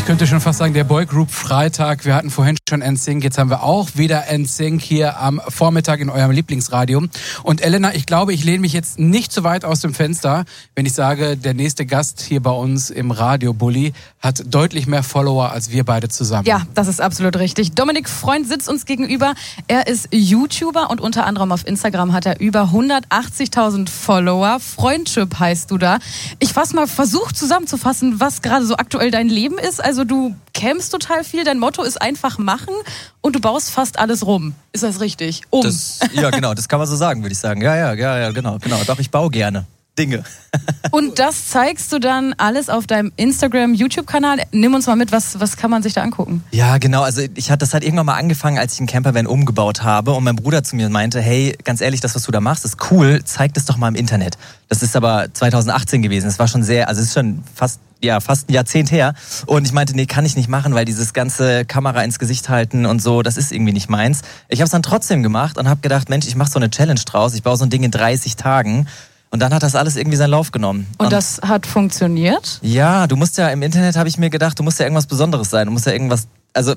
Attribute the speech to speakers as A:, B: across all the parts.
A: Ich könnte schon fast sagen, der Boygroup Freitag. Wir hatten vorhin schon NSYNC, jetzt haben wir auch wieder NSYNC hier am Vormittag in eurem Lieblingsradio. Und Elena, ich glaube, ich lehne mich jetzt nicht zu weit aus dem Fenster, wenn ich sage, der nächste Gast hier bei uns im Radio Bulli hat deutlich mehr Follower als wir beide zusammen.
B: Ja, das ist absolut richtig. Dominik Freund sitzt uns gegenüber. Er ist YouTuber und unter anderem auf Instagram hat er über 180.000 Follower. Freundship heißt du da. Ich versuch zusammenzufassen, was gerade so aktuell dein Leben ist. Also du campst total viel, dein Motto ist einfach machen und du baust fast alles rum. Ist das richtig?
C: Ja, genau, das kann man so sagen, würde ich sagen. Ja, genau. Doch, ich baue gerne Dinge.
B: Und das zeigst du dann alles auf deinem Instagram-YouTube-Kanal. Nimm uns mal mit, was kann man sich da angucken?
C: Ja, genau, also das hat irgendwann mal angefangen, als ich einen Campervan umgebaut habe und mein Bruder zu mir meinte, hey, ganz ehrlich, das, was du da machst, ist cool, zeig das doch mal im Internet. Das ist aber 2018 gewesen, das war schon es ist schon fast ein Jahrzehnt her. Und ich meinte, nee, kann ich nicht machen, weil dieses ganze Kamera ins Gesicht halten und so, das ist irgendwie nicht meins. Ich habe es dann trotzdem gemacht und habe gedacht, Mensch, ich mache so eine Challenge draus, ich baue so ein Ding in 30 Tagen. Und dann hat das alles irgendwie seinen Lauf genommen.
B: Und das hat funktioniert?
C: Ja, du musst ja im Internet, habe ich mir gedacht, du musst ja irgendwas Besonderes sein. Du musst ja irgendwas, also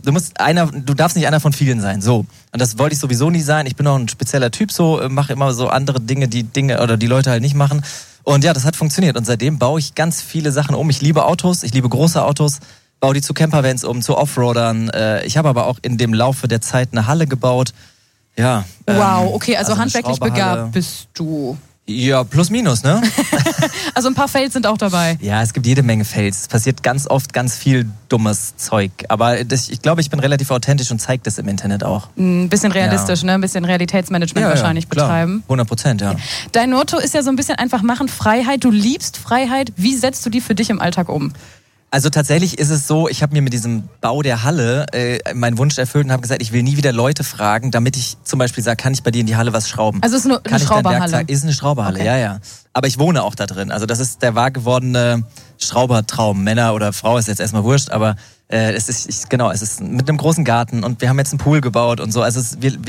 C: du darfst nicht einer von vielen sein, so. Und das wollte ich sowieso nie sein. Ich bin auch ein spezieller Typ, so, mache immer so andere Dinge oder die Leute halt nicht machen. Und ja, das hat funktioniert. Und seitdem baue ich ganz viele Sachen um. Ich liebe Autos, ich liebe große Autos, baue die zu Campervans um, zu Offroadern. Ich habe aber auch in dem Laufe der Zeit eine Halle gebaut. Ja.
B: Wow, okay, also handwerklich begabt bist du.
C: Ja, plus minus, ne?
B: Also ein paar Fails sind auch dabei.
C: Ja, es gibt jede Menge Fails. Es passiert ganz oft ganz viel dummes Zeug. Aber ich glaube, ich bin relativ authentisch und zeige das im Internet auch.
B: Ein bisschen realistisch, ne? Ein bisschen Realitätsmanagement wahrscheinlich betreiben.
C: 100%, ja.
B: Dein Motto ist ja so ein bisschen einfach machen, Freiheit. Du liebst Freiheit. Wie setzt du die für dich im Alltag um?
C: Also tatsächlich ist es so, ich habe mir mit diesem Bau der Halle meinen Wunsch erfüllt und habe gesagt, ich will nie wieder Leute fragen, damit ich zum Beispiel sage, kann ich bei dir in die Halle was schrauben?
B: Also es ist nur eine Schrauberhalle?
C: Ist eine Schrauberhalle, okay. Ja. Aber ich wohne auch da drin. Also das ist der wahr gewordene Schraubertraum. Männer oder Frau ist jetzt erstmal wurscht, aber es ist mit einem großen Garten und wir haben jetzt einen Pool gebaut und so. Also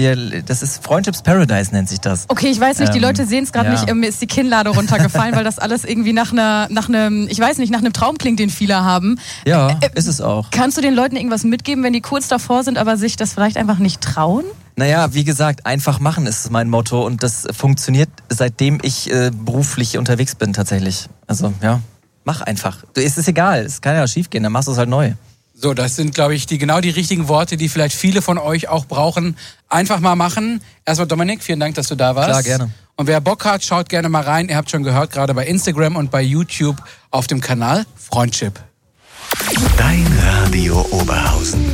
C: das ist Freundships Paradise, nennt sich das.
B: Okay, ich weiß nicht, die Leute sehen es gerade nicht, mir ist die Kinnlade runtergefallen, weil das alles irgendwie nach einem Traum klingt, den viele haben.
C: Ja, ist es auch.
B: Kannst du den Leuten irgendwas mitgeben, wenn die kurz davor sind, aber sich das vielleicht einfach nicht trauen?
C: Naja, wie gesagt, einfach machen ist mein Motto und das funktioniert, seitdem ich beruflich unterwegs bin tatsächlich. Also ja, mach einfach. Es ist egal, es kann ja schief gehen, dann machst du es halt neu.
A: So, das sind, glaube ich, genau die richtigen Worte, die vielleicht viele von euch auch brauchen. Einfach mal machen. Erstmal Dominik, vielen Dank, dass du da warst.
C: Klar, gerne.
A: Und wer Bock hat, schaut gerne mal rein. Ihr habt schon gehört, gerade bei Instagram und bei YouTube auf dem Kanal Freundship.
D: Dein Radio Oberhausen.